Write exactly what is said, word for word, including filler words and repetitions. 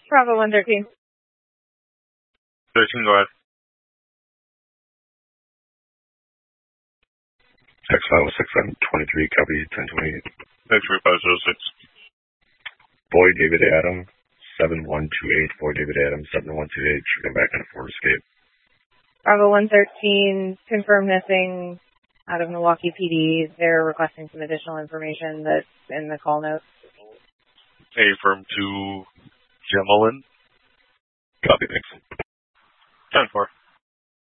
Bravo one thirteen. thirteen, go ahead. X five oh six seven twenty-three, copy ten twenty-eight. X three five zero six. Boy David Adam, seven one two eight. Boy David Adam, seven one two eight. Shooting back on a Ford Escape. Bravo one thirteen, confirmed missing out of Milwaukee P D. They're requesting some additional information that's in the call notes. Affirm to Gemelin. Copy, thanks. ten four.